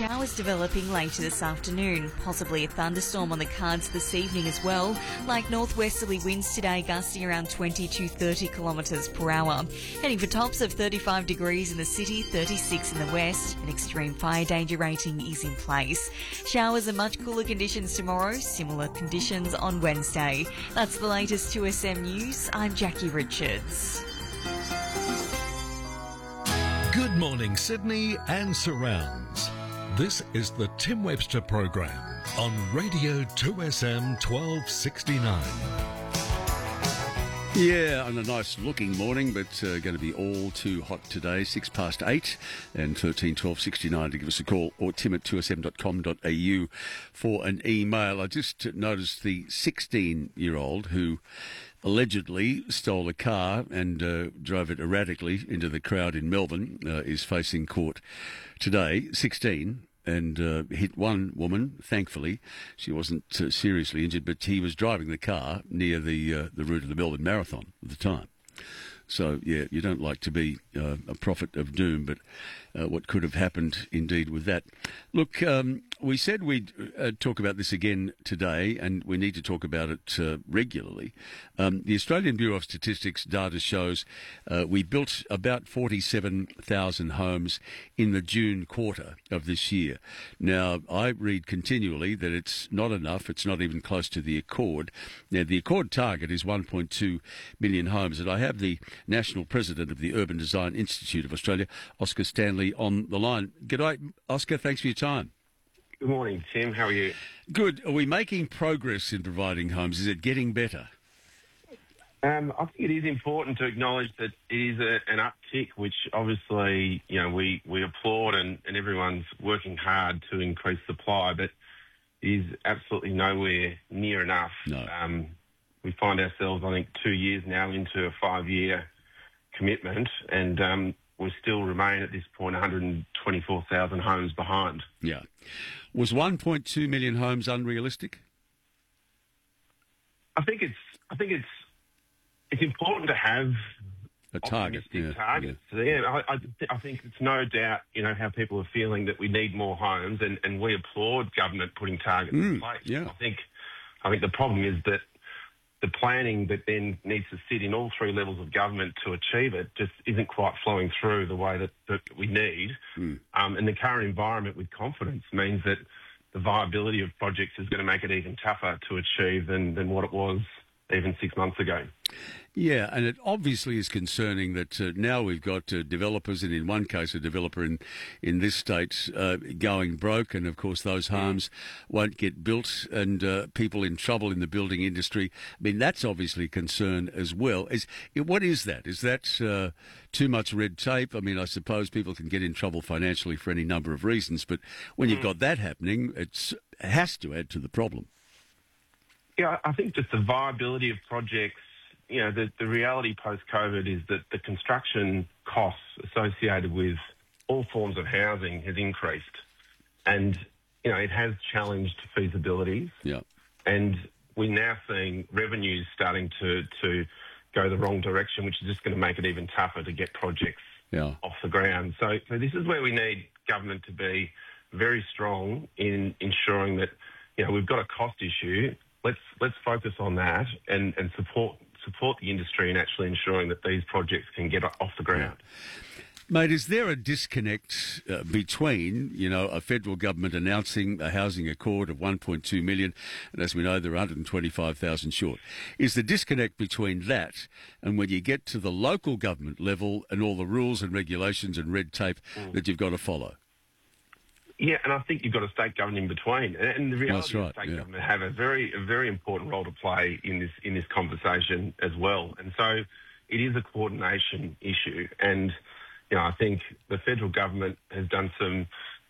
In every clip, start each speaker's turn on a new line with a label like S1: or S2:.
S1: showers developing later this afternoon. Possibly a thunderstorm on the cards this evening as well. Like northwesterly winds today gusting around 20 to 30 kilometres per hour. Heading for tops of 35 degrees in the city, 36 in the west. An extreme fire danger rating is in place. Showers and much cooler conditions tomorrow. Similar conditions on Wednesday. That's the latest 2SM News. I'm Jackie Richards.
S2: Good morning, Sydney and surrounds. This is the Tim Webster program on Radio 2SM 1269.
S3: Yeah, on a nice looking morning, but going to be all too hot today, 8 and 13 12 69 to give us a call, or tim@2sm.com.au for an email. I just noticed the 16-year-old who allegedly stole a car and drove it erratically into the crowd in Melbourne is facing court today, 16, and hit one woman. Thankfully, she wasn't seriously injured, but he was driving the car near the route of the Melbourne Marathon at the time. So, yeah, you don't like to be a prophet of doom, but what could have happened indeed with that. Look, we said we'd talk about this again today, and we need to talk about it regularly. The Australian Bureau of Statistics data shows we built about 47,000 homes in the June quarter of this year. Now, I read continually that it's not enough. It's not even close to the Accord. Now, the Accord target is 1.2 million homes, and I have the National President of the Urban Design Institute of Australia, Oscar Stanley, on the line. G'day, Oscar. Thanks for your time.
S4: Good morning, Tim. How are you?
S3: Good. Are we making progress in providing homes? Is it getting better?
S4: I think it is important to acknowledge that it is an uptick, which obviously, you know, we applaud and everyone's working hard to increase supply, but is absolutely nowhere near enough.
S3: No.
S4: We find ourselves, I think, 2 years now into a 5-year commitment, and we still remain at this point 124,000 homes behind.
S3: Yeah. Was 1.2 million homes unrealistic?
S4: I think it's important to have
S3: a target.
S4: Targets. Yeah. I think it's no doubt, you know, how people are feeling that we need more homes, and we applaud government putting targets in place.
S3: Yeah.
S4: I think the problem is that the planning that then needs to sit in all three levels of government to achieve it just isn't quite flowing through the way that we need. And the current environment with confidence means that the viability of projects is going to make it even tougher to achieve than what it was even 6 months ago.
S3: Yeah, and it obviously is concerning that now we've got developers, and in one case a developer in this state going broke, and of course those homes won't get built, and people in trouble in the building industry. I mean, that's obviously a concern as well. What is that? Is that too much red tape? I mean, I suppose people can get in trouble financially for any number of reasons, but when you've got that happening, it has to add to the problem.
S4: Yeah, I think just the viability of projects, you know, the reality post-COVID is that the construction costs associated with all forms of housing has increased. And, you know, it has challenged feasibilities.
S3: Yeah. And
S4: we're now seeing revenues starting to go the wrong direction, which is just going to make it even tougher to get projects off the ground. So this is where we need government to be very strong in ensuring that, you know, we've got a cost issue. Let's focus on that and support the industry in actually ensuring that these projects can get off the ground.
S3: Mate, is there a disconnect between, you know, a federal government announcing a housing accord of 1.2 million, and as we know, there are 125,000 short? Is the disconnect between that and when you get to the local government level and all the rules and regulations and red tape that you've got to follow?
S4: Yeah, and I think you've got a state government in between, and the reality
S3: right,
S4: is state government have a very important role to play in this conversation as well. And so it is a coordination issue, and you know, I think the federal government has done some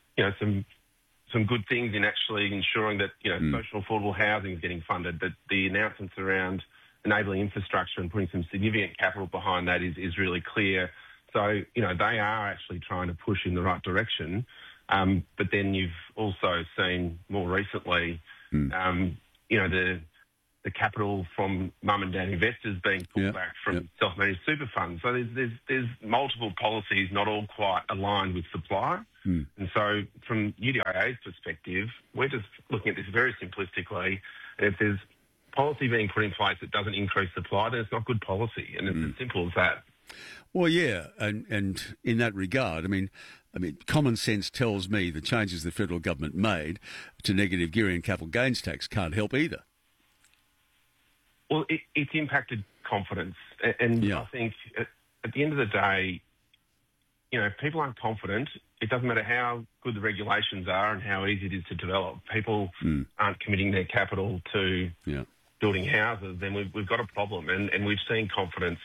S4: good things in actually ensuring that, you know, social affordable housing is getting funded. That the announcements around enabling infrastructure and putting some significant capital behind that is really clear. So, you know, they are actually trying to push in the right direction. But then you've also seen more recently, you know, the capital from mum and dad investors being pulled back from self-managed super funds. So there's multiple policies, not all quite aligned with supply. And so from UDIA's perspective, we're just looking at this very simplistically. And if there's policy being put in place that doesn't increase supply, then it's not good policy. And it's as simple as that.
S3: Well, yeah, and in that regard, I mean, common sense tells me the changes the federal government made to negative gearing and capital gains tax can't help either.
S4: Well, it's impacted confidence. And I think at the end of the day, if people aren't confident, it doesn't matter how good the regulations are and how easy it is to develop. People aren't committing their capital to building houses, then we've got a problem. And we've seen confidence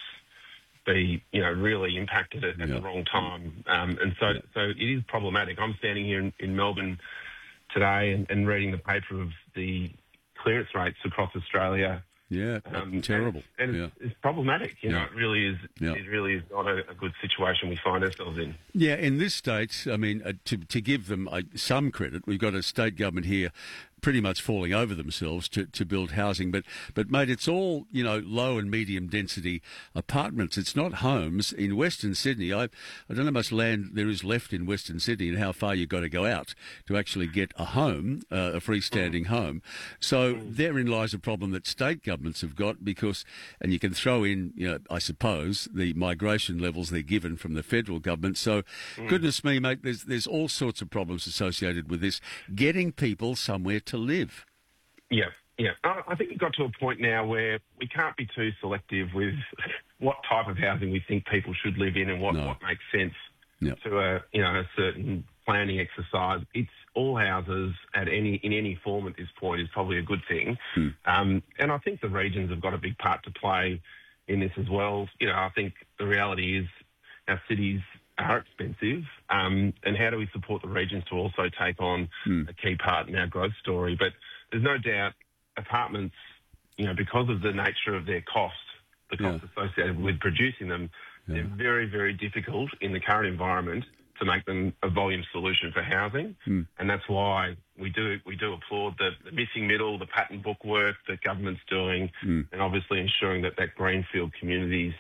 S4: be, really impacted at the wrong time. And so it is problematic. I'm standing here in Melbourne today and reading the paper of the clearance rates across Australia.
S3: Yeah, terrible.
S4: And it's problematic. It really is.
S3: Yeah.
S4: It really is not a good situation we find ourselves in.
S3: Yeah, in this state, I mean, to give them some credit, we've got a state government here pretty much falling over themselves to build housing. But mate, it's all, low and medium density apartments. It's not homes. In Western Sydney, I don't know how much land there is left in Western Sydney and how far you've got to go out to actually get a home, a freestanding home. So therein lies a problem that state governments have got because, and you can throw in, I suppose, the migration levels they're given from the federal government. So goodness me, mate, there's all sorts of problems associated with this. Getting people somewhere to live.
S4: Yeah. I think we've got to a point now where we can't be too selective with what type of housing we think people should live in and what makes sense to a certain planning exercise. It's all houses in any form at this point is probably a good thing. And I think the regions have got a big part to play in this as well. I think the reality is our cities are expensive, and how do we support the regions to also take on a key part in our growth story? But there's no doubt apartments, because of the nature of their cost, the cost associated with producing them, they're very, very difficult in the current environment to make them a volume solution for housing. And that's why we do applaud the missing middle, the pattern book work that government's doing, and obviously ensuring that greenfield communities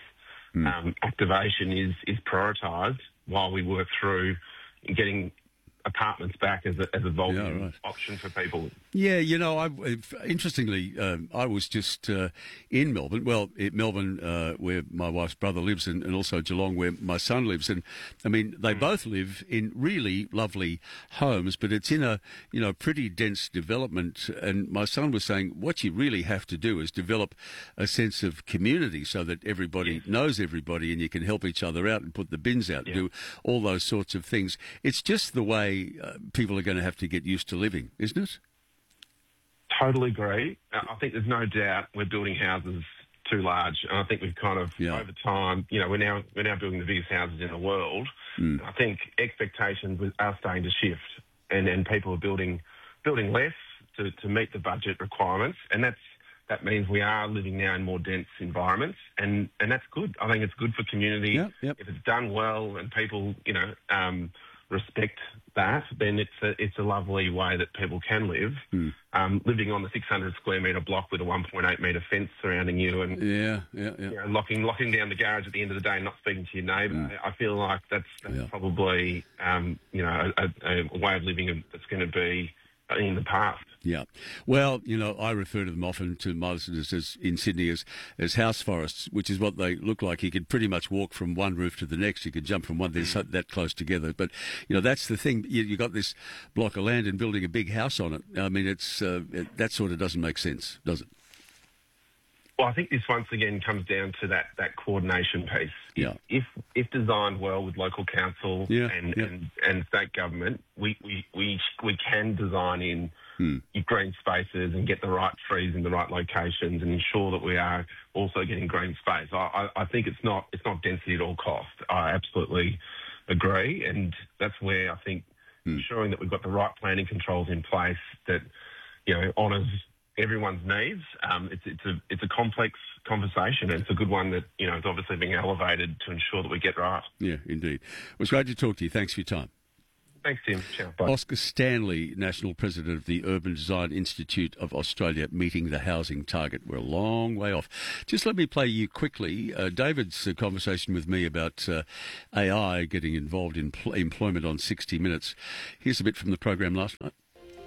S4: activation is prioritised while we work through getting apartments back as a volume option for people.
S3: Yeah, interestingly, I was just in Melbourne. Well, Melbourne, where my wife's brother lives, and also Geelong, where my son lives. And I mean, they both live in really lovely homes, but it's in a pretty dense development. And my son was saying, what you really have to do is develop a sense of community so that everybody knows everybody, and you can help each other out and put the bins out and do all those sorts of things. It's just the way people are going to have to get used to living, isn't it?
S4: Totally agree. I think there's no doubt we're building houses too large, and I think we've kind of over time, we're now building the biggest houses in the world. I think expectations are starting to shift, and people are building less to meet the budget requirements, and that means we are living now in more dense environments, and that's good. I think it's good for community. If it's done well and people, respect that, then it's a lovely way that people can live. Living on the 600 square metre block with a 1.8 metre fence surrounding you, and locking down the garage at the end of the day and not speaking to your neighbour. I feel like that's probably a way of living that's going to be in the past.
S3: Yeah. Well, I refer to them often to my listeners in Sydney as house forests, which is what they look like. You could pretty much walk from one roof to the next. You could jump from one, they're that close together. But, that's the thing. You got this block of land and building a big house on it. I mean, that sort of doesn't make sense, does it?
S4: Well, I think this once again comes down to that coordination piece.
S3: Yeah.
S4: If designed well with local council and state government, we can design in green spaces and get the right trees in the right locations and ensure that we are also getting green space. I think it's not density at all cost. I absolutely agree, and that's where I think ensuring that we've got the right planning controls in place that honours everyone's needs. It's a complex conversation, and it's a good one that is obviously being elevated to ensure that we get right.
S3: Yeah, indeed. Well, it's great to talk to you. Thanks for your time.
S4: Thanks, Tim. Ciao. Bye.
S3: Oscar Stanley, National President of the Urban Design Institute of Australia, meeting the housing target. We're a long way off. Just let me play you quickly David's conversation with me about AI getting involved in employment on 60 Minutes. Here's a bit from the program last night.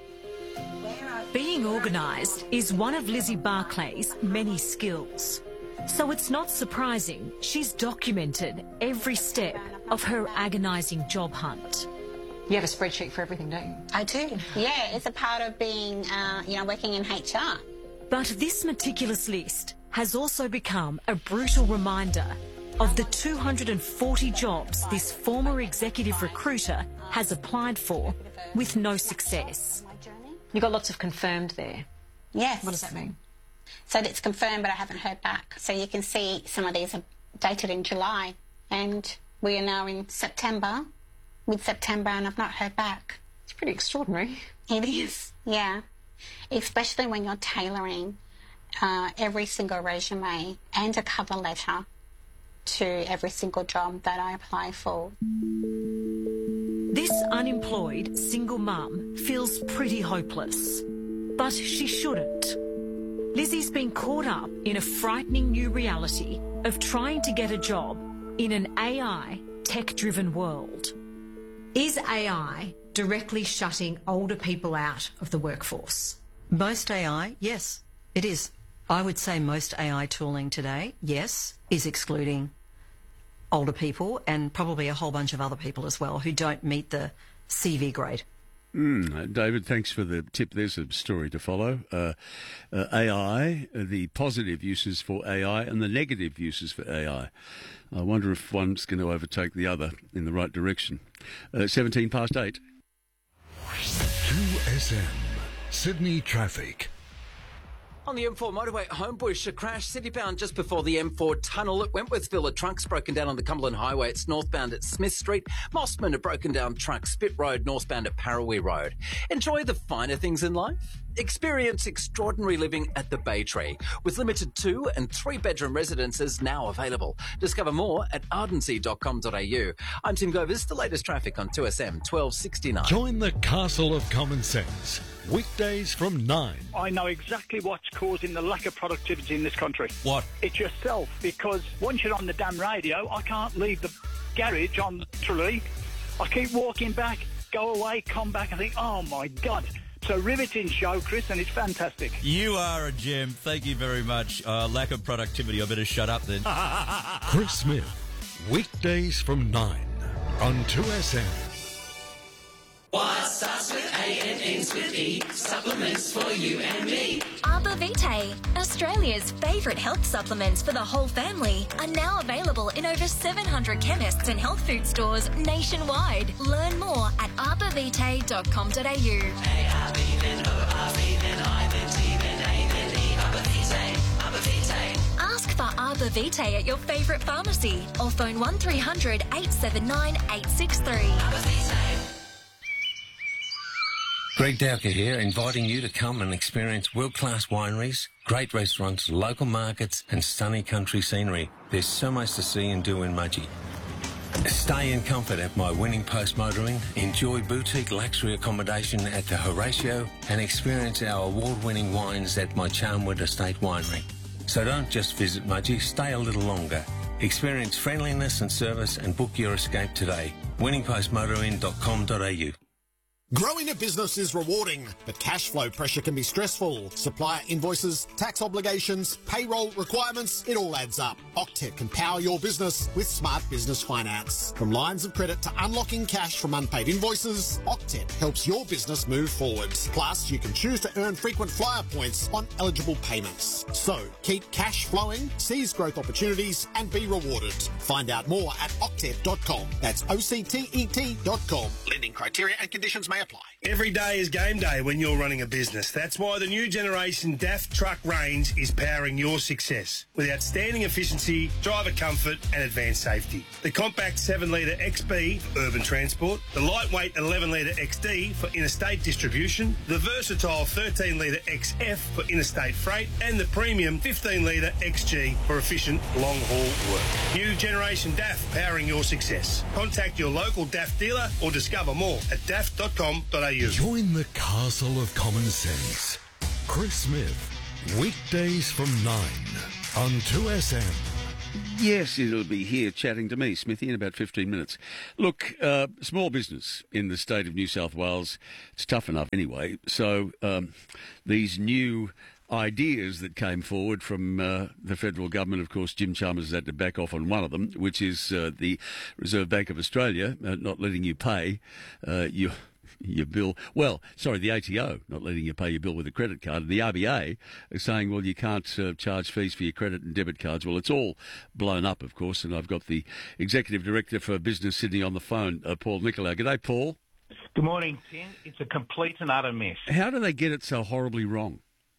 S5: Being organised is one of Lizzie Barclay's many skills. So it's not surprising she's documented every step of her agonising job hunt.
S6: You have a spreadsheet for everything, don't you?
S7: I do. Yeah, it's a part of being, working in HR.
S5: But this meticulous list has also become a brutal reminder of the 240 jobs this former executive recruiter has applied for with no success.
S6: You got lots of confirmed there.
S7: Yes.
S6: What does that mean?
S7: So it's confirmed, but I haven't heard back. So you can see some of these are dated in July, and we are now in September, mid-September, and I've not heard back.
S6: It's pretty extraordinary.
S7: It is, yeah. Especially when you're tailoring every single resume and a cover letter to every single job that I apply for.
S5: This unemployed single mum feels pretty hopeless, but she shouldn't. Lizzie's been caught up in a frightening new reality of trying to get a job in an AI tech-driven world. Is AI directly shutting older people out of the workforce?
S8: Most AI, yes, it is. I would say most AI tooling today, yes, is excluding older people and probably a whole bunch of other people as well who don't meet the CV grade.
S3: David, thanks for the tip. There's a story to follow. AI, the positive uses for AI and the negative uses for AI. I wonder if one's going to overtake the other in the right direction. 17 past 8.
S2: 2SM, Sydney traffic.
S9: On the M4 motorway, Homebush, a crash citybound just before the M4 tunnel at Wentworthville. A truck's broken down on the Cumberland Highway. It's northbound at Smith Street. Mossman, a broken down truck. Spit Road, northbound at Parawee Road. Enjoy the finer things in life. Experience extraordinary living at the Bay Tree, with limited 2- and 3-bedroom residences now available. Discover more at ardency.com.au. I'm Tim Govers. The latest traffic on 2SM 1269.
S2: Join the Castle of Common Sense. Weekdays from 9.
S10: I know exactly what's causing the lack of productivity in this country.
S2: What?
S10: It's yourself, because once you're on the damn radio, I can't leave the garage on Tralee. I keep walking back, go away, come back, and think, oh my God. So riveting show, Chris, and it's fantastic.
S11: You are a gem. Thank you very much. Lack of productivity. I better shut up then.
S2: Chris Smith. Weekdays from 9 on 2SM.
S12: What starts with A and ends with E? Supplements for you and me.
S13: Arbor Vitae, Australia's favourite health supplements for the whole family, are now available in over 700 chemists and health food stores nationwide. Learn more at arborvitae.com.au.
S12: A-R-B, then O-R-B, then I, then T, then A, then E. Arbor Vitae, Arbor Vitae.
S13: Ask for Arbor Vitae at your favourite pharmacy or phone 1300 879 863.
S12: Arbor Vitae.
S14: Greg Dowker here, inviting you to come and experience world-class wineries, great restaurants, local markets and stunning country scenery. There's so much to see and do in Mudgee. Stay in comfort at my Winning Post Motoring, enjoy boutique luxury accommodation at the Horatio and experience our award-winning wines at my Charnwood Estate Winery. So don't just visit Mudgee, stay a little longer. Experience friendliness and service and book your escape today. winningpostmotoring.com.au.
S15: Growing a business is rewarding, but cash flow pressure can be stressful. Supplier invoices, tax obligations, payroll requirements, it all adds up. Octet can power your business with smart business finance. From lines of credit to unlocking cash from unpaid invoices, Octet helps your business move forward. Plus, you can choose to earn frequent flyer points on eligible payments. So, keep cash flowing, seize growth opportunities, and be rewarded. Find out more at octet.com. That's OCTET.com. Lending criteria and conditions may apply.
S16: Every day is game day when you're running a business. That's why the new generation DAF truck range is powering your success with outstanding efficiency, driver comfort and advanced safety. The compact 7-litre XB for urban transport, the lightweight 11-litre XD for interstate distribution, the versatile 13-litre XF for interstate freight and the premium 15-litre XG for efficient long-haul work. New generation DAF powering your success. Contact your local DAF dealer or discover more at daf.com.au.
S2: Join the castle of common sense. Chris Smith, weekdays from 9 on 2SM.
S3: Yes, it'll be here chatting to me, Smithy, in about 15 minutes. Look, small business in the state of New South Wales, it's tough enough anyway. So these new ideas that came forward from the federal government, of course, Jim Chalmers has had to back off on one of them, which is the Reserve Bank of Australia not letting you pay your bill. Well, sorry, the ATO not letting you pay your bill with a credit card. The RBA is saying, well, you can't charge fees for your credit and debit cards. Well, it's all blown up, of course, and I've got the Executive Director for Business Sydney on the phone, Paul Nicolau. G'day, Paul.
S17: Good morning, Tim. It's a complete and utter mess.
S3: How do they get it so horribly wrong?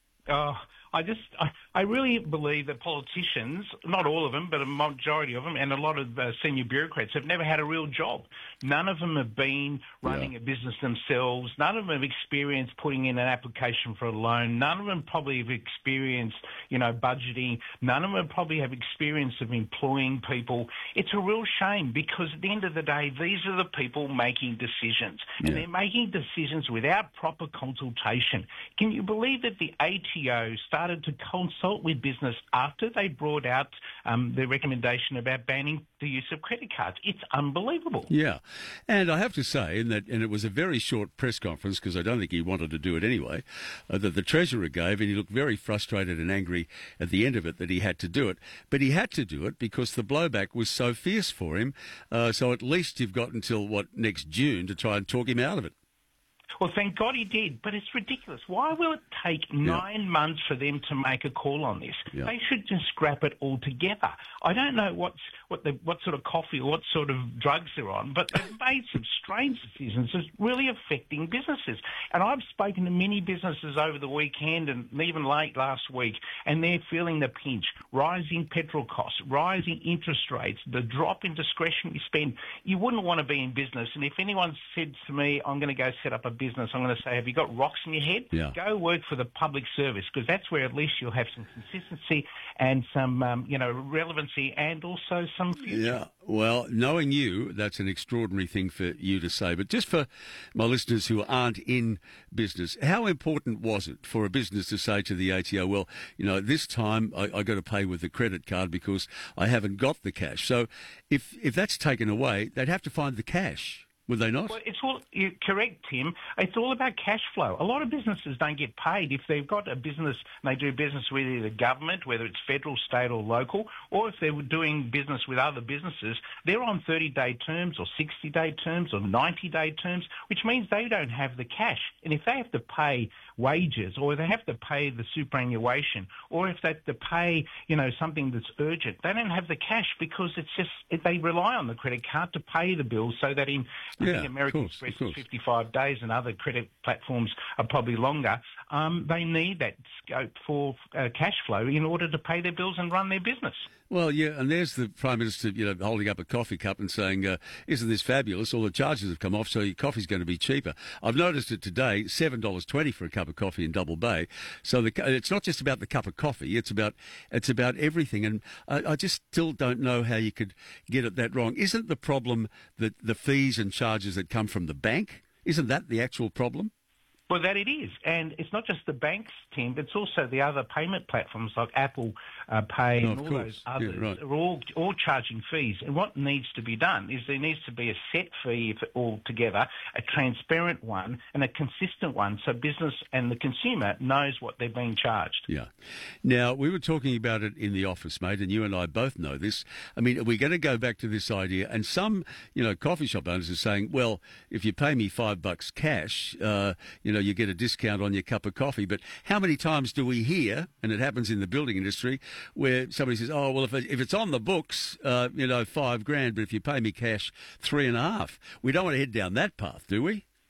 S17: I really believe that politicians, not all of them, but a majority of them, and a lot of senior bureaucrats have never had a real job. None of them have been running a business themselves. None of them have experienced putting in an application for a loan. None of them probably have experienced, budgeting. None of them probably have experience of employing people. It's a real shame because at the end of the day, these are the people making decisions. And they're making decisions without proper consultation. Can you believe that the ATO started to consult with business after they brought out the recommendation about banning the use of credit cards? It's unbelievable.
S3: Yeah. And I have to say, and it was a very short press conference, because I don't think he wanted to do it anyway, that the Treasurer gave, and he looked very frustrated and angry at the end of it that he had to do it. But he had to do it because the blowback was so fierce for him. So at least you've got until, next June to try and talk him out of it.
S17: Well, thank God he did, but it's ridiculous. Why will it take 9 months for them to make a call on this?
S3: Yeah.
S17: They should just scrap it altogether. I don't know what sort of coffee or what sort of drugs they're on, but they've made some strange decisions that's really affecting businesses. And I've spoken to many businesses over the weekend and even late last week, and they're feeling the pinch. Rising petrol costs, rising interest rates, the drop in discretionary spend. You wouldn't want to be in business. And if anyone said to me, I'm going to go set up a business, I'm going to say, have you got rocks in your head?
S3: Yeah.
S17: Go work for the public service, because that's where at least you'll have some consistency and some, relevancy and also some future.
S3: Yeah, well, knowing you, that's an extraordinary thing for you to say. But just for my listeners who aren't in business, how important was it for a business to say to the ATO, well, this time I got to pay with a credit card because I haven't got the cash. So if that's taken away, they'd have to find the cash. Would they not?
S17: Well, you're correct, Tim. It's all about cash flow. A lot of businesses don't get paid if they've got a business and they do business with either government, whether it's federal, state or local, or if they're doing business with other businesses, they're on 30-day terms or 60-day terms or 90-day terms, which means they don't have the cash. And if they have to pay wages or they have to pay the superannuation or if they have to pay, something that's urgent, they don't have the cash because they rely on the credit card to pay the bills so that in I think American Express is 55 days and other credit platforms are probably longer. They need that scope for cash flow in order to pay their bills and run their business.
S3: Well, yeah, and there's the Prime Minister, holding up a coffee cup and saying, isn't this fabulous? All the charges have come off, so your coffee's going to be cheaper. I've noticed it today, $7.20 for a cup of coffee in Double Bay. So it's not just about the cup of coffee, it's about everything. And I just still don't know how you could get it that wrong. Isn't the problem that the fees and charges that come from the bank? Isn't that the actual problem?
S17: Well, that it is. And it's not just the banks, Tim, it's also the other payment platforms like Apple Pay and all those others are all charging fees. And what needs to be done is there needs to be a set fee altogether, a transparent one and a consistent one so business and the consumer knows what they're being charged.
S3: Yeah. Now, we were talking about it in the office, mate, and you and I both know this. I mean, are we going to go back to this idea? And some, coffee shop owners are saying, well, if you pay me $5 cash, you get a discount on your cup of coffee. But how many times do we hear, and it happens in the building industry, where somebody says, oh, well, if it's on the books, $5,000, but if you pay me cash, $3,500. We don't want to head down that path, do we?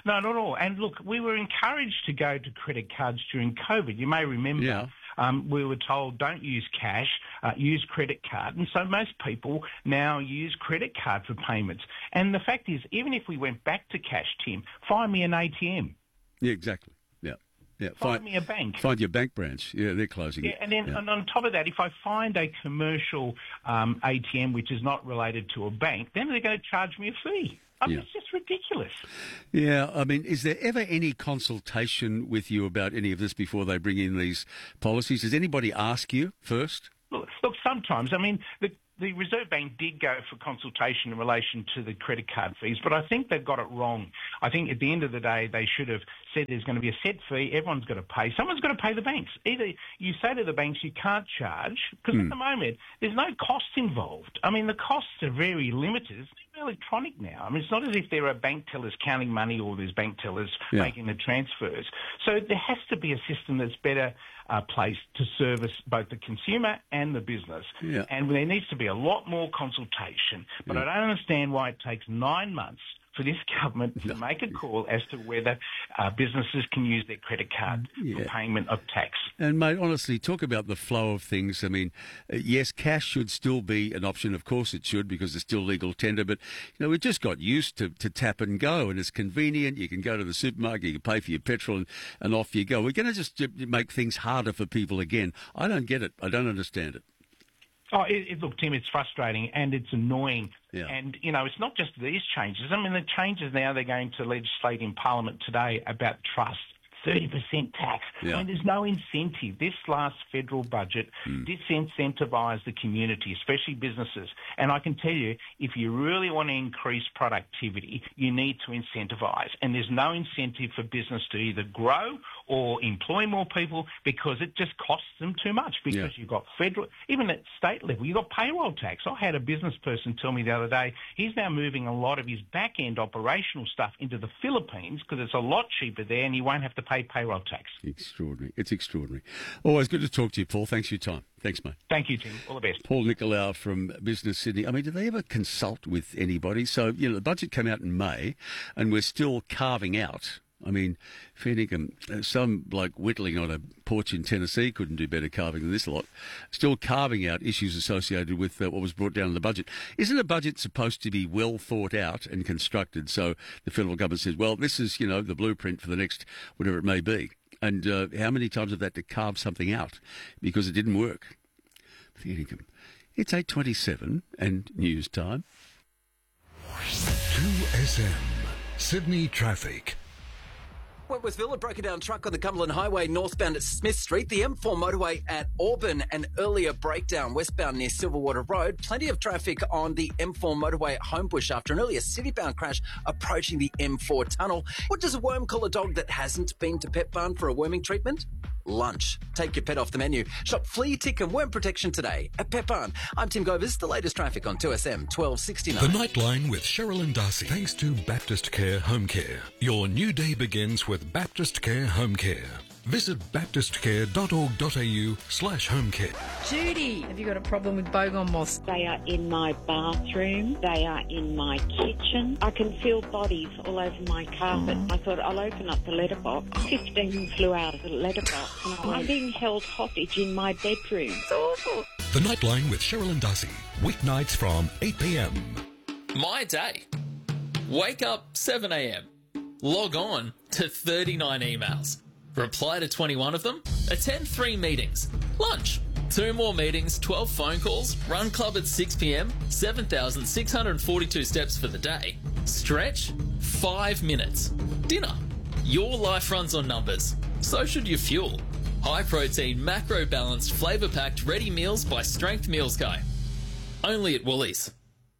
S17: No, not at all. And look, we were encouraged to go to credit cards during COVID. You may remember. We were told don't use cash, use credit card. And so most people now use credit card for payments. And the fact is, even if we went back to cash, Tim, find me an ATM.
S3: Yeah, exactly. Yeah,
S17: find me a bank.
S3: Find your bank branch. Yeah, they're closing it.
S17: And then and on top of that, if I find a commercial ATM which is not related to a bank, then they're going to charge me a fee. I mean, it's just ridiculous.
S3: Yeah, I mean, is there ever any consultation with you about any of this before they bring in these policies? Does anybody ask you first?
S17: Look, sometimes. I mean, the Reserve Bank did go for consultation in relation to the credit card fees, but I think they've got it wrong. I think at the end of the day, they should have said there's going to be a set fee, everyone's got to pay. Someone's got to pay the banks. Either you say to the banks you can't charge, because at the moment there's no costs involved. I mean, the costs are very limited. It's electronic now. I mean, it's not as if there are bank tellers counting money or there's bank tellers making the transfers. So there has to be a system that's better placed to service both the consumer and the business.
S3: Yeah.
S17: And there needs to be a lot more consultation. But I don't understand why it takes 9 months for this government to make a call as to whether businesses can use their credit card for payment of tax.
S3: And, mate, honestly, talk about the flow of things. I mean, yes, cash should still be an option. Of course it should, because it's still legal tender. But, you know, we just got used to tap and go, and it's convenient. You can go to the supermarket, you can pay for your petrol, and off you go. We're going to just make things harder for people again. I don't get it. I don't understand it.
S17: Oh, look, Tim, it's frustrating and it's annoying.
S3: Yeah.
S17: And, you know, it's not just these changes. I mean, the changes now they're going to legislate in Parliament today about trust. 30% tax.
S3: Yeah.
S17: I mean, there's no incentive. This last federal budget disincentivised the community, especially businesses. And I can tell you, if you really want to increase productivity, you need to incentivise. And there's no incentive for business to either grow or employ more people because it just costs them too much. Because you've got federal, even at state level, you've got payroll tax. I had a business person tell me the other day, he's now moving a lot of his back-end operational stuff into the Philippines because it's a lot cheaper there and he won't have to pay payroll tax.
S3: Extraordinary. It's extraordinary. Always good to talk to you, Paul. Thanks for your time. Thanks, mate.
S17: Thank you, Tim. All the best.
S3: Paul Nicolau from Business Sydney. I mean, do they ever consult with anybody? So, you know, the budget came out in May and we're still carving out. I mean, fair dinkum, some bloke whittling on a porch in Tennessee couldn't do better carving than this lot. Still carving out issues associated with what was brought down in the budget. Isn't a budget supposed to be well thought out and constructed? So the federal government says, well, this is, you know, the blueprint for the next whatever it may be. And how many times have they had to carve something out because it didn't work? Fair dinkum. It's 8:27 and news time.
S2: 2SM, Sydney traffic.
S9: Wentworthville, a broken down truck on the Cumberland Highway northbound at Smith Street, the M4 motorway at Auburn, an earlier breakdown westbound near Silverwater Road. Plenty of traffic on the M4 motorway at Homebush after an earlier citybound crash approaching the M4 tunnel. What does a worm call a dog that hasn't been to Pet Barn for a worming treatment? Lunch. Take your pet off the menu. Shop flea, tick and worm protection today at Pet Barn. I'm Tim Govers, the latest traffic on 2SM 1269.
S2: The Nightline with Cheryl and Darcy. Thanks to Baptist Care Home Care. Your new day begins with Baptist Care Home Care. Visit baptistcare.org.au/home care.
S18: Judy, have you got a problem with bogon moths? They are in my bathroom. They are in my kitchen. I can feel bodies all over my carpet. I thought I'll open up the letterbox. 15 flew out of the letterbox. And I'm being held hostage in my bedroom. It's awful.
S2: The Nightline with Cheryl and Darcy. Weeknights from 8 p.m.
S19: My day. Wake up 7 a.m. Log on to 39 emails. Reply to 21 of them. Attend 3 meetings. Lunch. 2 more meetings, 12 phone calls. Run club at 6 p.m. 7,642 steps for the day. Stretch. 5 minutes. Dinner. Your life runs on numbers. So should your fuel. High protein, macro balanced, flavour packed ready meals by Strength Meals Guy. Only at Woolies.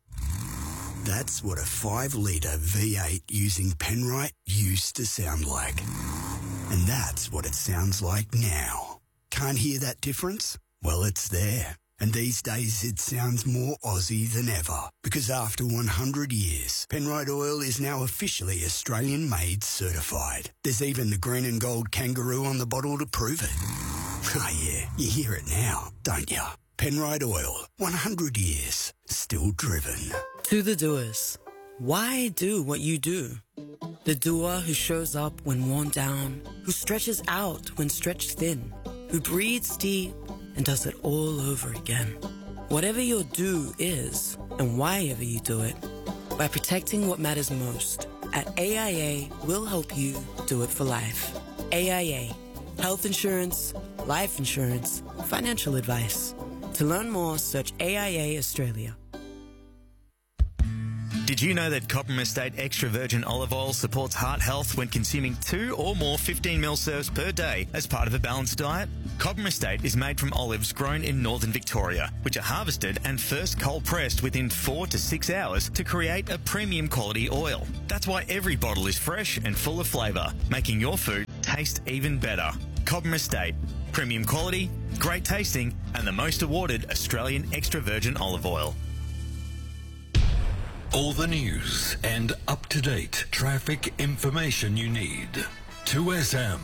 S20: That's what a 5-litre V8 using Penrite used to sound like. And that's what it sounds like now. Can't hear that difference? Well, it's there. And these days it sounds more Aussie than ever. Because after 100 years, Penrite Oil is now officially Australian-made certified. There's even the green and gold kangaroo on the bottle to prove it. Oh yeah, you hear it now, don't you? Penrite Oil, 100 years, still driven.
S21: To the doers, Why do what you do? The doer who shows up when worn down, who stretches out when stretched thin, who breathes deep and does it all over again. Whatever your do is, and why ever you do it, by protecting what matters most, at AIA, we'll help you do it for life. AIA, health insurance, life insurance, financial advice. To learn more, search AIA Australia.
S22: Did you know that Cobram Estate Extra Virgin Olive Oil supports heart health when consuming 2 or more 15ml serves per day as part of a balanced diet? Cobram Estate is made from olives grown in northern Victoria, which are harvested and first cold pressed within 4 to 6 hours to create a premium quality oil. That's why every bottle is fresh and full of flavour, making your food taste even better. Cobram Estate, premium quality, great tasting, and the most awarded Australian extra virgin olive oil.
S2: All the news and up-to-date traffic information you need. 2SM.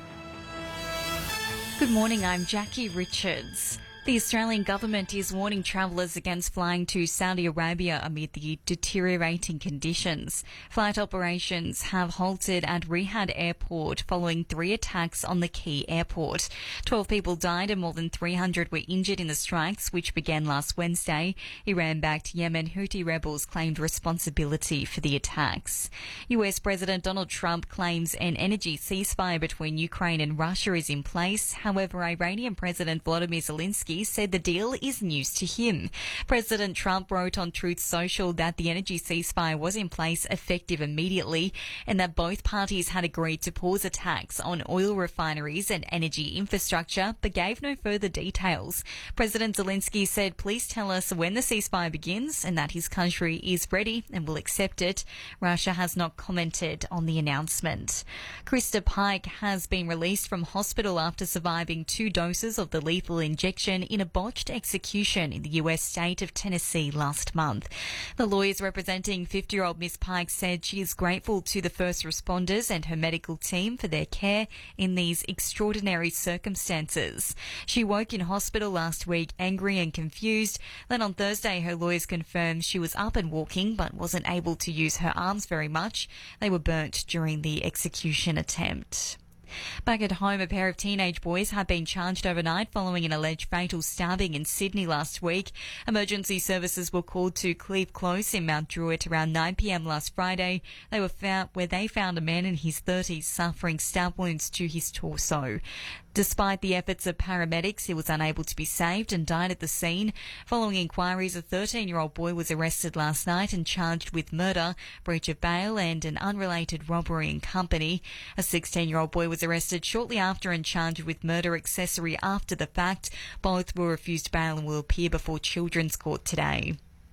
S1: Good morning, I'm Jackie Richards. The Australian government is warning travellers against flying to Saudi Arabia amid the deteriorating conditions. Flight operations have halted at Riyadh Airport following 3 attacks on the key airport. 12 people died and more than 300 were injured in the strikes, which began last Wednesday. Iran-backed Yemen Houthi rebels claimed responsibility for the attacks. US President Donald Trump claims an energy ceasefire between Ukraine and Russia is in place. However, Iranian President Volodymyr Zelensky said the deal is news to him. President Trump wrote on Truth Social that the energy ceasefire was in place effective immediately and that both parties had agreed to pause attacks on oil refineries and energy infrastructure, but gave no further details. President Zelensky said, "Please tell us when the ceasefire begins," and that his country is ready and will accept it. Russia has not commented on the announcement. Krista Pike has been released from hospital after surviving 2 doses of the lethal injection in a botched execution in the US state of Tennessee last month. The lawyers representing 50-year-old Miss Pike said she is grateful to the first responders and her medical team for their care in these extraordinary circumstances. She woke in hospital last week angry and confused. Then on Thursday, her lawyers confirmed she was up and walking but wasn't able to use her arms very much. They were burnt during the execution attempt. Back at home, a pair of teenage boys have been charged overnight following an alleged fatal stabbing in Sydney last week. Emergency services were called to Cleve Close in Mount Druitt around 9 p.m. last Friday. They were found where they found a man in his 30s suffering stab wounds to his torso. Despite the efforts of paramedics, he was unable to be saved and died at the scene. Following inquiries, a 13-year-old boy was arrested last night and charged with murder, breach of bail and an unrelated robbery in company. A 16-year-old boy was arrested shortly after and charged with murder accessory after the fact. Both were refused bail and will appear before Children's Court today.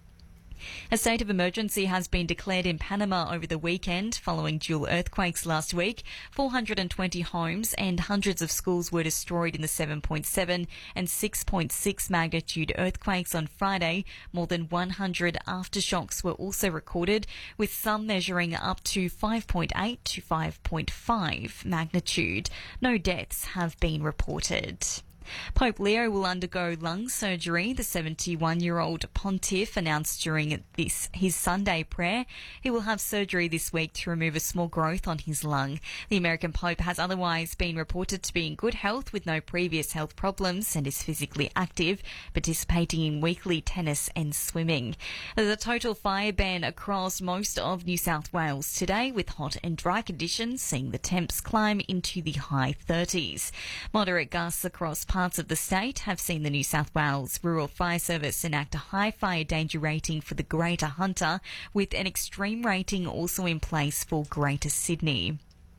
S1: A state of emergency has been declared in Panama over the weekend following dual earthquakes last week. 420 homes and hundreds of schools were destroyed in the 7.7 and 6.6 magnitude earthquakes on Friday. More than 100 aftershocks were also recorded, with some measuring up to 5.8 to 5.5 magnitude. No deaths have been reported. Pope Leo will undergo lung surgery, the 71-year-old pontiff announced during his Sunday prayer. He will have surgery this week to remove a small growth on his lung. The American Pope has otherwise been reported to be in good health with no previous health problems and is physically active, participating in weekly tennis and swimming. There's a total fire ban across most of New South Wales today, with hot and dry conditions seeing the temps climb into the high 30s. Moderate gusts across parts of the state have seen the New South Wales Rural Fire Service enact a high fire danger rating for the Greater Hunter, with an extreme rating also in place for Greater Sydney.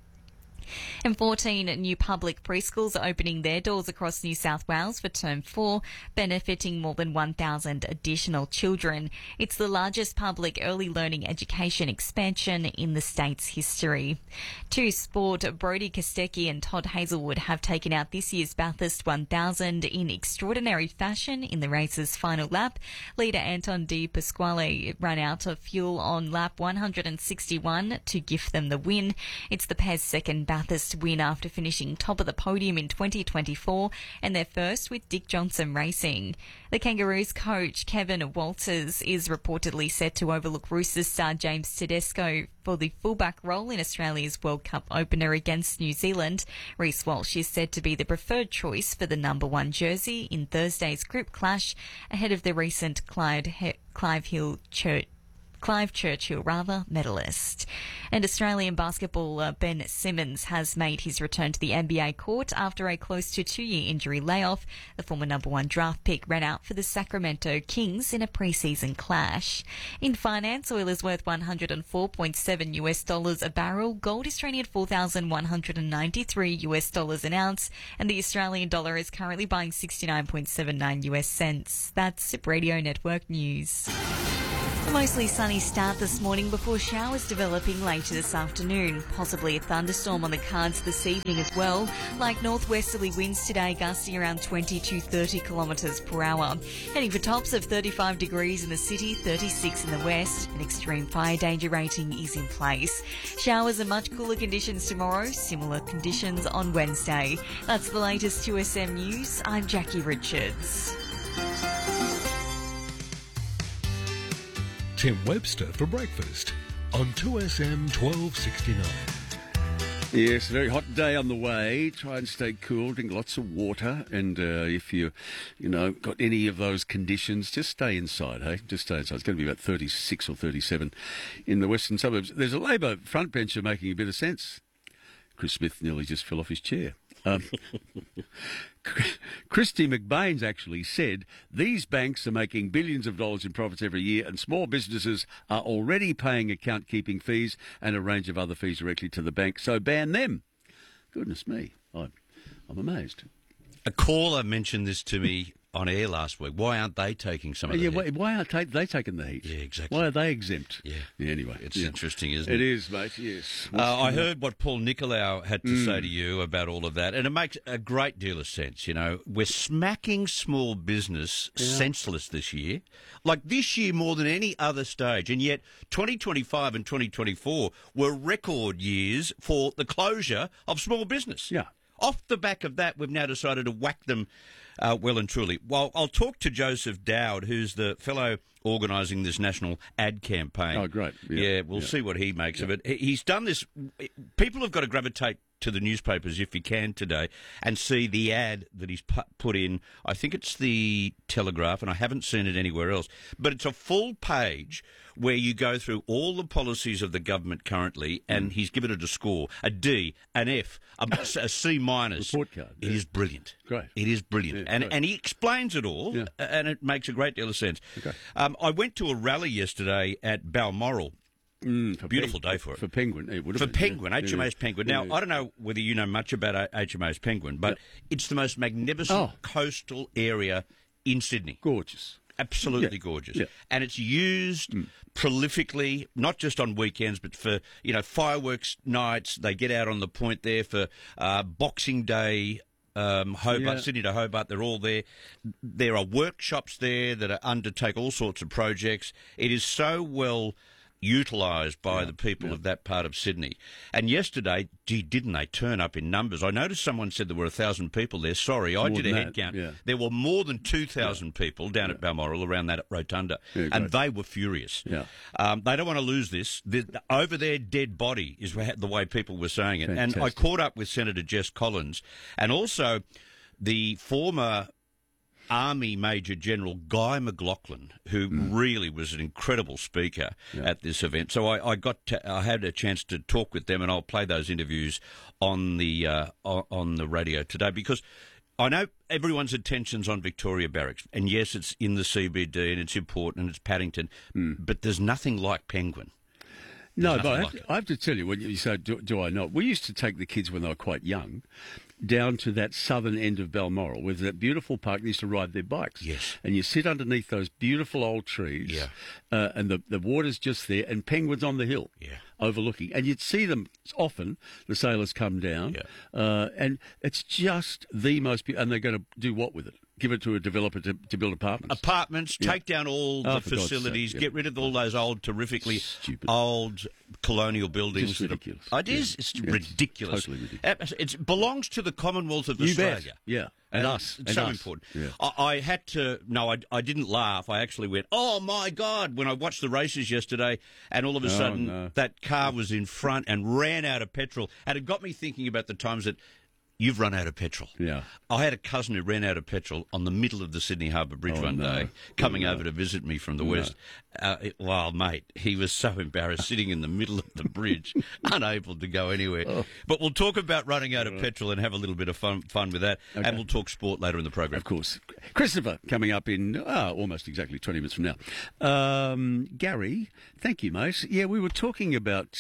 S1: And 14 new public preschools are opening their doors across New South Wales for Term 4, benefiting more than 1,000 additional children. It's the largest public early learning education expansion in the state's history. To sport, Brodie Kostecki and Todd Hazelwood have taken out this year's Bathurst 1000 in extraordinary fashion in the race's final lap. Leader Anton De Pasquale ran out of fuel on lap 161 to gift them the win. It's the pair's second Bathurst win after finishing top of the podium in 2024 and their first with Dick Johnson Racing. The Kangaroos coach Kevin Walters is reportedly set to overlook Roosters star James Tedesco for the fullback role in Australia's World Cup opener against New Zealand. Reece Walsh is said to be the preferred choice for the number 1 jersey in Thursday's group clash ahead of the recent Clive Churchill medalist. And Australian basketballer Ben Simmons has made his return to the NBA court after a close to 2-year injury layoff. The former number 1 draft pick ran out for the Sacramento Kings in a preseason clash. In finance, oil is worth $104.7 a barrel. Gold is trading at $4,193 an ounce, and the Australian dollar is currently buying 69.79 US cents. That's Zip Radio Network News. A mostly sunny start this morning before showers developing later this afternoon. Possibly a thunderstorm on the cards this evening as well. Like northwesterly winds today gusting around 20 to 30 kilometres per hour. Heading for tops of 35 degrees in the city, 36 in the west. An extreme fire danger rating is in place. Showers and much cooler conditions tomorrow. Similar conditions on Wednesday. That's the latest 2SM News. I'm Jackie Richards.
S2: Tim Webster for breakfast on 2SM 1269.
S3: Yes, a very hot day on the way. Try and stay cool, drink lots of water, and if you got any of those conditions, just stay inside, hey? Just stay inside. It's going to be about 36 or 37 in the western suburbs. There's a Labor frontbencher making a bit of sense. Chris Smith nearly just fell off his chair. Christy McBain's actually said these banks are making billions of dollars in profits every year, and small businesses are already paying account-keeping fees and a range of other fees directly to the bank, so ban them. Goodness me, I'm amazed.
S4: A caller mentioned this to me on air last week. Why aren't they taking some of the heat?
S3: Why aren't they taking the heat?
S4: Yeah, exactly.
S3: Why are they exempt?
S4: Yeah.
S3: Anyway.
S4: It's interesting, isn't it?
S3: It is, mate, yes.
S4: I heard what Paul Nicolau had to say to you about all of that, and it makes a great deal of sense. We're smacking small business senseless this year. Like this year more than any other stage, and yet 2025 and 2024 were record years for the closure of small business.
S3: Yeah.
S4: Off the back of that, we've now decided to whack them well and truly. Well, I'll talk to Joseph Dowd, who's the fellow organising this national ad campaign.
S3: Oh, great.
S4: Yeah, we'll see what he makes of it. He's done this. People have got to gravitate to the newspapers if you can today and see the ad that he's put in. I think it's the Telegraph, and I haven't seen it anywhere else. But it's a full page where you go through all the policies of the government currently, and he's given it a score, a D, an F, a C minus.
S3: Report card.
S4: It is brilliant.
S3: Great.
S4: It is brilliant.
S3: Yeah,
S4: and he explains it all, and it makes a great deal of sense.
S3: Okay.
S4: I went to a rally yesterday at Balmoral. Beautiful day for it.
S3: For Penguin, it would have
S4: For
S3: been.
S4: Penguin, HMAS Penguin. Now, I don't know whether you know much about HMAS Penguin, but it's the most magnificent coastal area in Sydney.
S3: Gorgeous.
S4: Absolutely gorgeous.
S3: Yeah.
S4: And it's used prolifically, not just on weekends, but for, fireworks nights. They get out on the point there for Boxing Day, Hobart, Sydney to Hobart, they're all there. There are workshops there that undertake all sorts of projects. It is so well utilised by the people of that part of Sydney. And yesterday, didn't they turn up in numbers? I noticed someone said there were 1,000 people there. Sorry, I did a head count. Yeah. There were more than 2,000 people down at Balmoral around that rotunda, and they were furious.
S3: Yeah.
S4: They don't want to lose this. Over their dead body is the way people were saying it.
S3: Fantastic.
S4: And I caught up with Senator Jess Collins and also the former Army Major General Guy McLaughlin, who really was an incredible speaker at this event. So I had a chance to talk with them, and I'll play those interviews on the radio today, because I know everyone's attention's on Victoria Barracks, and yes, it's in the CBD and it's important and it's Paddington, but there's nothing like Penguin.
S3: No, but I have to tell you, when you say, do I know? We used to take the kids when they were quite young down to that southern end of Balmoral with that beautiful park. They used to ride their bikes.
S4: Yes.
S3: And you sit underneath those beautiful old trees, and the water's just there, and penguins on the hill.
S4: Yeah.
S3: overlooking, and you'd see them often. The sailors come down, and it's just the most. And they're going to do what with it? Give it to a developer to build apartments.
S4: Take down all the facilities, get rid of all those old, terrifically old colonial buildings.
S3: Just ridiculous.
S4: It's ridiculous.
S3: Totally ridiculous.
S4: It belongs to the Commonwealth of
S3: You
S4: Australia.
S3: bet. Yeah. And us.
S4: It's
S3: And
S4: so
S3: us.
S4: important.
S3: Yeah.
S4: I had to... No, I didn't laugh. I actually went, oh, my God, when I watched the races yesterday, and all of a sudden that car was in front and ran out of petrol. And it got me thinking about the times that you've run out of petrol.
S3: Yeah.
S4: I had a cousin who ran out of petrol on the middle of the Sydney Harbour Bridge one day, coming over to visit me from the west. Well, mate, he was so embarrassed sitting in the middle of the bridge, unable to go anywhere. But we'll talk about running out of petrol and have a little bit of fun with that, and we'll talk sport later in the program.
S3: Of course. Christopher, coming up in almost exactly 20 minutes from now. Gary, thank you, mate. Yeah, we were talking about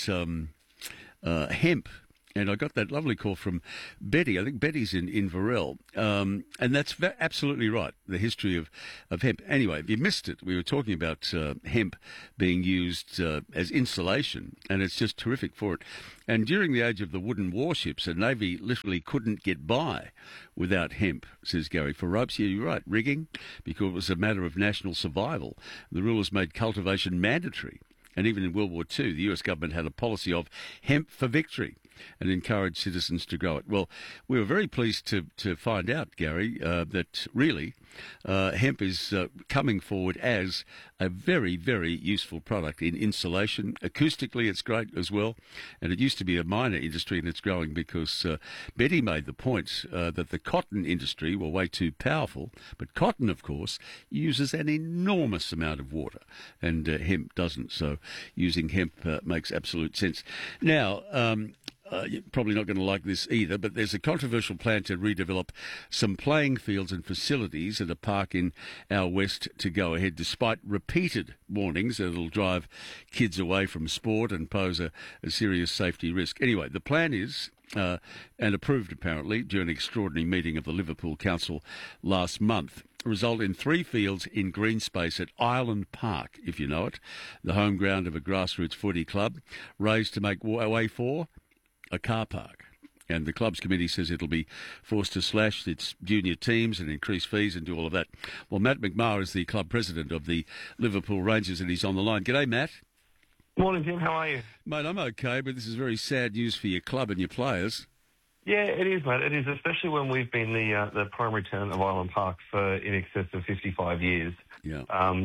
S3: hemp. And I got that lovely call from Betty. I think Betty's in Inverell. And that's absolutely right, the history of hemp. Anyway, if you missed it, we were talking about hemp being used as insulation, and it's just terrific for it. And during the age of the wooden warships, a navy literally couldn't get by without hemp, says Gary. For ropes, yeah, you're right, rigging, because it was a matter of national survival. The rulers made cultivation mandatory. And even in World War II, the US government had a policy of hemp for victory and encouraged citizens to grow it. Well, we were very pleased to find out, Gary, that really hemp is coming forward as a very, very useful product in insulation. Acoustically, it's great as well. And it used to be a minor industry, and it's growing because Betty made the point that the cotton industry were way too powerful. But cotton, of course, uses an enormous amount of water, and hemp doesn't. So using hemp makes absolute sense. Now, you're probably not going to like this either, but there's a controversial plan to redevelop some playing fields and facilities at a park in our west to go ahead, despite repeated warnings that it'll drive kids away from sport and pose a serious safety risk. Anyway, the plan is, and approved apparently during an extraordinary meeting of the Liverpool Council last month, result in 3 fields in green space at Island Park, if you know it, the home ground of a grassroots footy club, raised to make way for a car park. And the club's committee says it'll be forced to slash its junior teams and increase fees and do all of that. Well, Matt McMahon is the club president of the Liverpool Rangers, and he's on the line. G'day, Matt.
S6: Morning, Tim. How are you?
S3: Mate, I'm okay, but this is very sad news for your club and your players.
S6: Yeah, it is, mate. It is, especially when we've been the primary tenant of Island Park for in excess of 55 years.
S3: Yeah.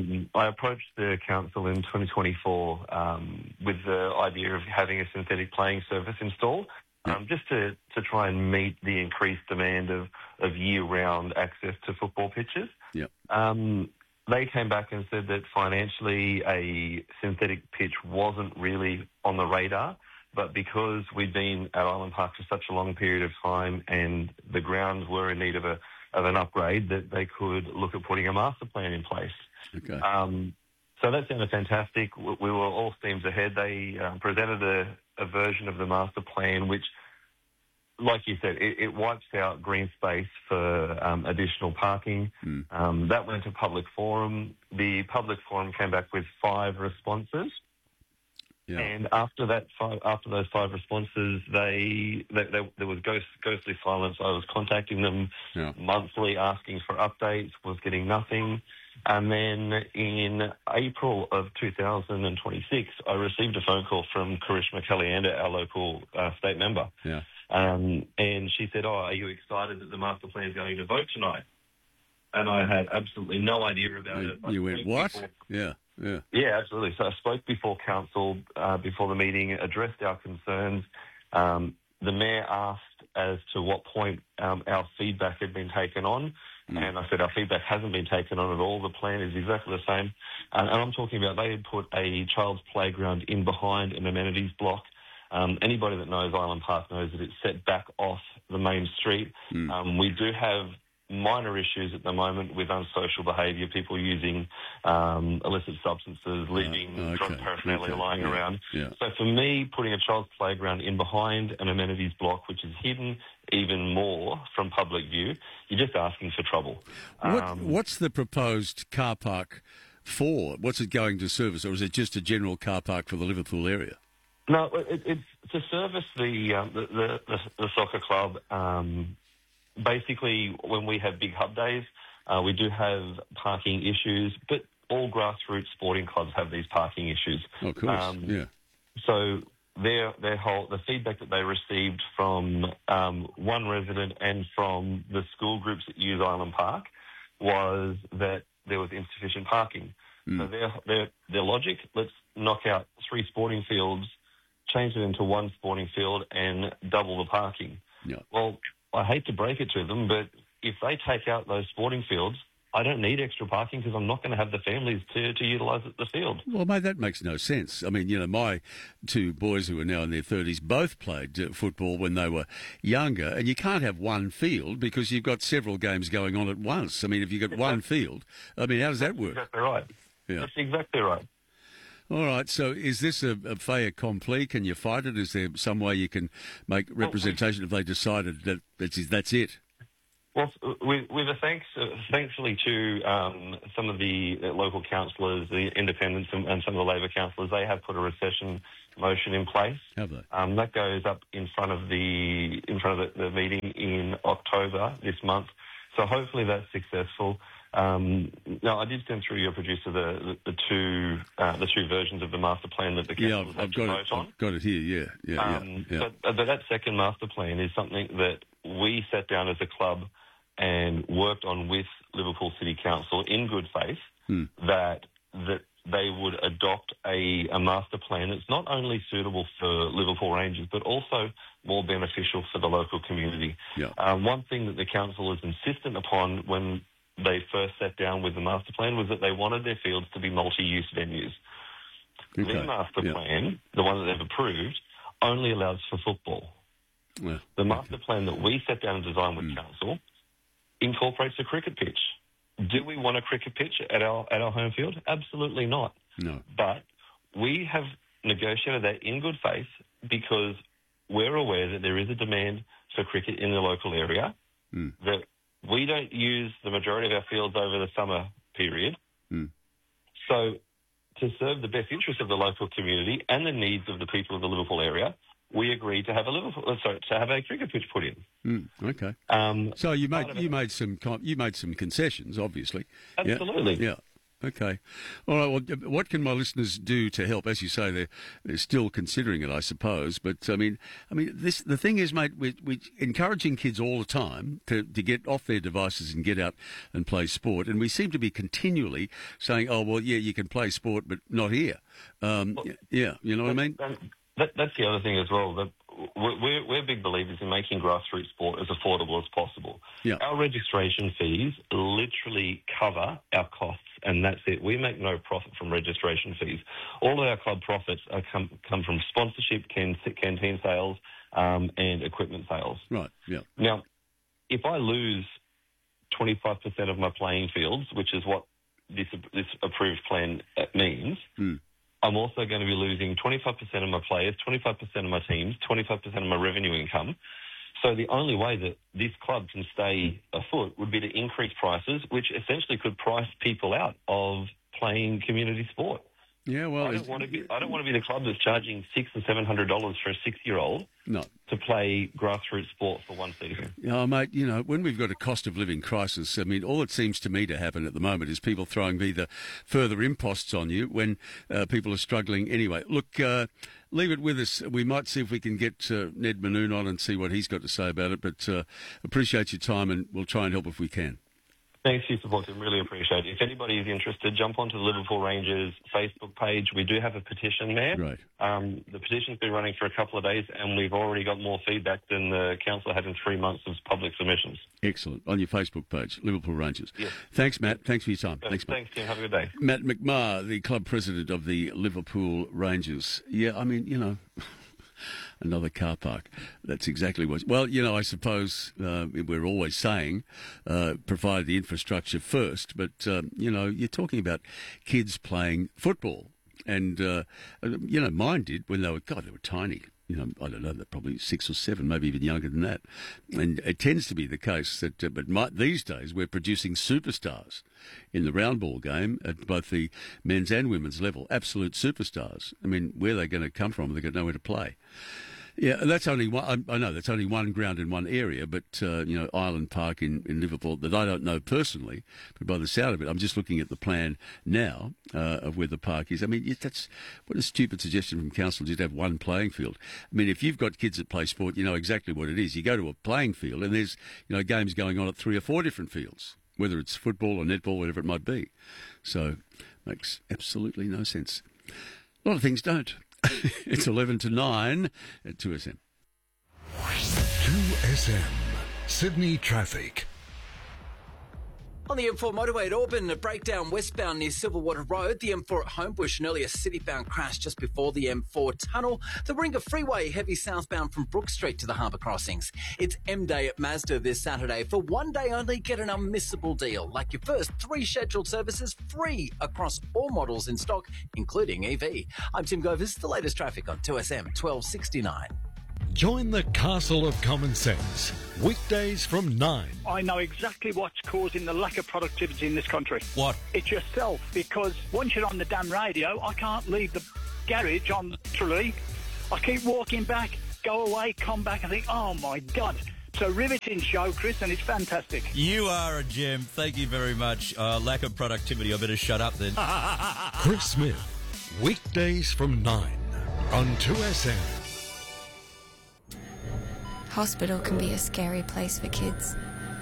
S6: I approached the council in 2024 with the idea of having a synthetic playing surface installed, just to try and meet the increased demand of year-round access to football pitches.
S3: Yeah.
S6: They came back and said that financially a synthetic pitch wasn't really on the radar, but because we'd been at Island Park for such a long period of time and the grounds were in need of an upgrade, that they could look at putting a master plan in place.
S3: Okay.
S6: So that sounded fantastic. We were all steams ahead. They presented a version of the master plan which, like you said, it wipes out green space for additional parking. That went to public forum. The public forum came back with 5 responses.
S3: Yeah.
S6: And after those 5 responses, there was ghostly silence. I was contacting them monthly, asking for updates, was getting nothing. And then in April of 2026, I received a phone call from Karishma Kalianda, our local state member.
S3: Yeah.
S6: And she said, are you excited that the master plan is going to vote tonight? And I had absolutely no idea about it.
S3: You went, what? Yeah.
S6: Yeah, absolutely. So I spoke before council, before the meeting, addressed our concerns. The mayor asked as to what point our feedback had been taken on, and I said our feedback hasn't been taken on at all. The plan is exactly the same. And I'm talking about they had put a child's playground in behind an amenities block. Anybody that knows Island Park knows that it's set back off the main street. We do have minor issues at the moment with unsocial behaviour, people using illicit substances, leaving drug paraphernalia lying around.
S3: Yeah.
S6: So for me, putting a child's playground in behind an amenities block, which is hidden even more from public view, you're just asking for trouble.
S3: What's the proposed car park for? What's it going to service, or is it just a general car park for the Liverpool area?
S6: No, it's to service the soccer club. Basically, when we have big hub days, we do have parking issues, but all grassroots sporting clubs have these parking issues.
S3: Oh, of course, yeah.
S6: So the feedback that they received from one resident and from the school groups that use Island Park was that there was insufficient parking. So their logic, let's knock out 3 sporting fields, change it into 1 sporting field and double the parking.
S3: Yeah.
S6: Well, I hate to break it to them, but if they take out those sporting fields, I don't need extra parking because I'm not going to have the families to utilise the field.
S3: Well, mate, that makes no sense. I mean, you know, my 2 boys who are now in their 30s both played football when they were younger, and you can't have 1 field because you've got several games going on at once. I mean, if you've got 1 field, I mean, how does that work?
S6: Exactly right.
S3: Yeah.
S6: That's exactly right.
S3: All right, so is this a fait accompli? Can you fight it? Is there some way you can make representation if they decided that that's it?
S6: Well, with a thankfully to some of the local councillors, the independents and some of the Labor councillors, they have put a recession motion in place.
S3: Have they?
S6: That goes up in front of the meeting in October this month. So hopefully that's successful. Now, I did send through your producer the two versions of the master plan that the council have to vote on.
S3: I've got it here. Yeah.
S6: But that second master plan is something that we sat down as a club and worked on with Liverpool City Council in good faith that they would adopt a master plan that's not only suitable for Liverpool Rangers but also more beneficial for the local community.
S3: Yeah.
S6: One thing that the council was insistent upon when they first sat down with the master plan was that they wanted their fields to be multi-use venues.
S3: Okay.
S6: The master plan, the one that they've approved, only allows for football.
S3: Well,
S6: the master plan that we sat down and designed with council incorporates a cricket pitch. Do we want a cricket pitch at our home field? Absolutely not.
S3: No.
S6: But we have negotiated that in good faith because we're aware that there is a demand for cricket in the local area, that we don't use the majority of our fields over the summer period. So to serve the best interests of the local community and the needs of the people of the Liverpool area, we agreed to have a cricket pitch put in.
S3: Okay. So you made some concessions, obviously.
S6: Absolutely.
S3: Yeah. Okay. All right. Well, what can my listeners do to help? As you say, they're still considering it, I suppose. But I mean, the thing is, mate, we're encouraging kids all the time to get off their devices and get out and play sport, and we seem to be continually saying, "Oh, well, yeah, you can play sport, but not here." Yeah, you know what I mean?
S6: That's the other thing as well. That we're big believers in making grassroots sport as affordable as possible.
S3: Yeah.
S6: Our registration fees literally cover our costs, and that's it. We make no profit from registration fees. All of our club profits come from sponsorship, canteen sales, and equipment sales.
S3: Right. Yeah.
S6: Now, if I lose 25% of my playing fields, which is what this approved plan means. I'm also going to be losing 25% of my players, 25% of my teams, 25% of my revenue income. So the only way that this club can stay afoot would be to increase prices, which essentially could price people out of playing community sport.
S3: Yeah, well,
S6: I don't want to be the club that's charging $600 and $700 for a 6-year-old to play grassroots sport for one season.
S3: Yeah, mate, you know, when we've got a cost of living crisis, I mean, all it seems to me to happen at the moment is people throwing either further imposts on you when people are struggling anyway. Look, leave it with us. We might see if we can get Ned Manoon on and see what he's got to say about it, but appreciate your time and we'll try and help if we can.
S6: Thanks for your support, Tim. Really appreciate it. If anybody is interested, jump onto the Liverpool Rangers Facebook page. We do have a petition there.
S3: Right.
S6: The petition's been running for a couple of days, and we've already got more feedback than the council had in 3 months of public submissions.
S3: Excellent. On your Facebook page, Liverpool Rangers.
S6: Yes.
S3: Thanks, Matt. Thanks for your time. Thanks, Matt.
S6: Thanks, Tim. Have a good day.
S3: Matt McMahon, the club president of the Liverpool Rangers. Yeah, I mean, you know... Another car park. That's exactly what... Well, you know, I suppose we're always saying provide the infrastructure first, but, you know, you're talking about kids playing football. And, you know, mine did when they were tiny. I don't know, they're probably 6 or 7, maybe even younger than that. And it tends to be the case that, these days, we're producing superstars in the round ball game at both the men's and women's level. Absolute superstars. I mean, where are they going to come from? They've got nowhere to play. Yeah, that's only one. I know that's only one ground in one area, but Island Park in Liverpool that I don't know personally, but by the sound of it, I'm just looking at the plan now of where the park is. I mean, that's what a stupid suggestion from council, just have one playing field. I mean, if you've got kids that play sport, you know exactly what it is. You go to a playing field and there's games going on at 3 or 4 different fields, whether it's football or netball, whatever it might be. So, makes absolutely no sense. A lot of things don't. It's 11 to 9 at 2SM.
S2: 2SM, Sydney traffic.
S9: On the M4 motorway at Auburn, a breakdown westbound near Silverwater Road. The M4 at Homebush, an earlier city-bound crash just before the M4 tunnel. The Warringah Freeway, heavy southbound from Brook Street to the harbour crossings. It's M-Day at Mazda this Saturday. For one day only, get an unmissable deal. Like your first 3 scheduled services free across all models in stock, including EV. I'm Tim Govers, the latest traffic on 2SM 1269.
S2: Join the Castle of Common Sense, weekdays from 9.
S10: I know exactly what's causing the lack of productivity in this country.
S11: What?
S10: It's yourself, because once you're on the damn radio, I can't leave the garage on Tralee. I keep walking back, go away, come back, and think, oh my God. So riveting show, Chris, and it's fantastic.
S11: You are a gem. Thank you very much. Lack of productivity. I better shut up then.
S2: Chris Smith, weekdays from 9 on 2SM.
S5: Hospital can be a scary place for kids.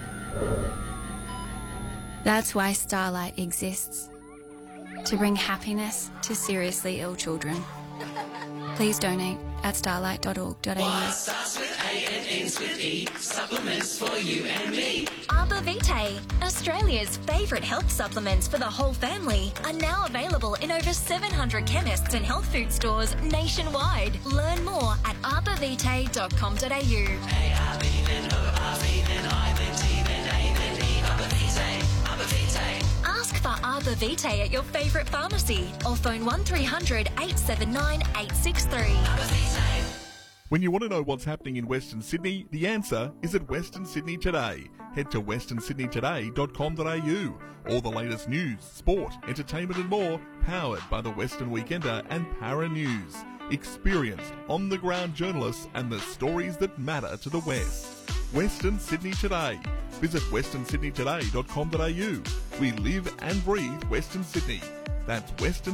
S5: That's why Starlight exists, to bring happiness to seriously ill children. Please donate at starlight.org.au.
S12: Starts with A and ends with E. Supplements for you and me.
S13: Arbor Vitae, Australia's favourite health supplements for the whole family, are now available in over 700 chemists and health food stores nationwide. Learn more at arborvitae.com.au.
S12: A-R-B, then O-R-B, then I, then T, then A, then E. Arbor Vitae, Arbor Vitae.
S13: Ask for Arbor Vitae at your favourite pharmacy or phone 1300 879 863.
S12: Arbor Vitae.
S7: When you want to know what's happening in Western Sydney, the answer is at Western Sydney Today. Head to westernsydneytoday.com.au. All the latest news, sport, entertainment and more, powered by the Western Weekender and Para News. Experienced, on-the-ground journalists and the stories that matter to the West. Western Sydney Today. Visit westernsydneytoday.com.au. We live and breathe Western Sydney. That's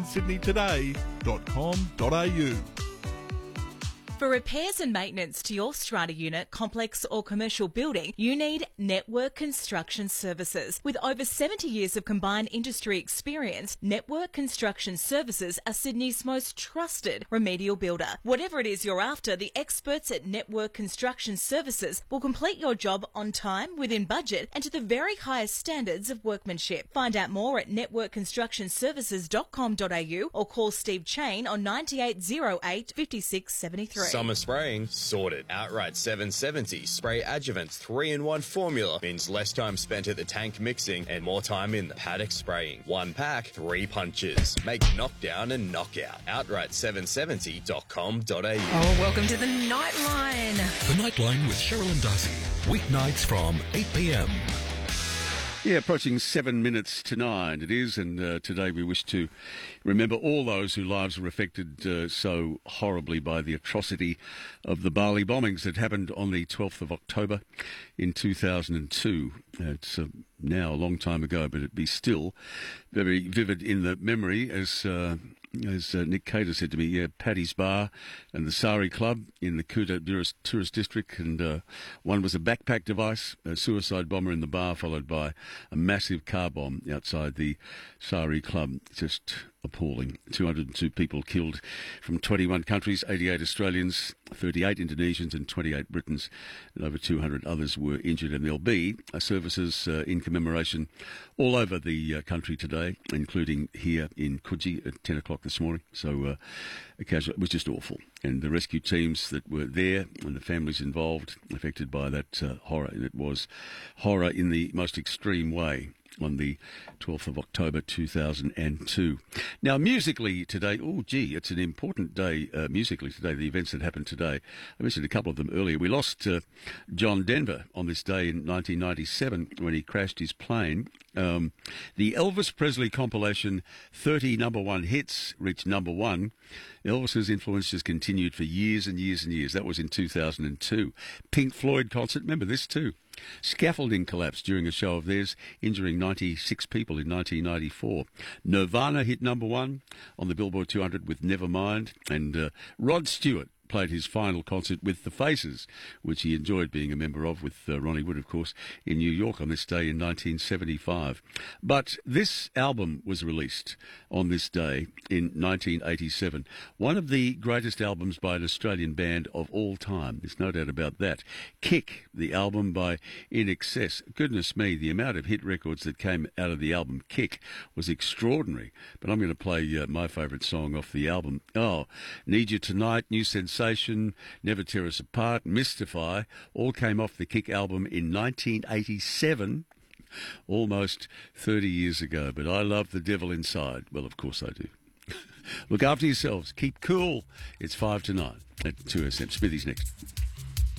S7: westernsydneytoday.com.au.
S23: For repairs and maintenance to your strata unit, complex or commercial building, you need Network Construction Services. With over 70 years of combined industry experience, Network Construction Services are Sydney's most trusted remedial builder. Whatever it is you're after, the experts at Network Construction Services will complete your job on time, within budget, and to the very highest standards of workmanship. Find out more at networkconstructionservices.com.au or call Steve Chain on 9808 5673.
S24: Summer spraying sorted. Outright 770 spray adjuvants 3-in-1 formula means less time spent at the tank mixing and more time in the paddock spraying. 1 pack, 3 punches. Make knockdown and knockout. Outright770.com.au.
S25: Oh, welcome to the Nightline.
S2: The Nightline with Cheryl and Darcy, weeknights from 8 p.m.
S3: Yeah, approaching 7 minutes to 9 it is, and today we wish to remember all those whose lives were affected so horribly by the atrocity of the Bali bombings that happened on the 12th of October in 2002. It's now a long time ago, but it'd be still very vivid in the memory as Nick Cater said to me, yeah, Paddy's Bar and the Sari Club in the Kuta tourist district, and one was a backpack device, a suicide bomber in the bar, followed by a massive car bomb outside the Sari Club. Just appalling. 202 people killed from 21 countries, 88 Australians, 38 Indonesians and 28 Britons, and over 200 others were injured. And there'll be services in commemoration all over the country today, including here in Coogee at 10 o'clock this morning. So it was just awful. And the rescue teams that were there and the families involved, affected by that horror, and it was horror in the most extreme way. on the 12th of October 2002. Now, musically today, it's an important day musically today, the events that happened today. I mentioned a couple of them earlier. We lost John Denver on this day in 1997 when he crashed his plane. The Elvis Presley compilation 30 number one hits reached number one. Elvis's influence has continued for years and years and years. That was in 2002. Pink Floyd concert, remember this too. Scaffolding collapsed during a show of theirs, injuring 96 people in 1994. Nirvana hit number one on the Billboard 200 with Nevermind, and Rod Stewart played his final concert with The Faces, which he enjoyed being a member of with Ronnie Wood, of course, in New York on this day in 1975. But this album was released on this day in 1987. One of the greatest albums by an Australian band of all time. There's no doubt about that. Kick, the album by In Excess. Goodness me, the amount of hit records that came out of the album Kick was extraordinary. But I'm going to play my favourite song off the album. Need You Tonight, New Sensation, Never Tear Us Apart, Mystify, all came off the Kick album in 1987, almost 30 years ago. But I love The Devil Inside. Well, of course I do. Look after yourselves. Keep cool. It's 5 to 9 at 2SM. Smithy's next.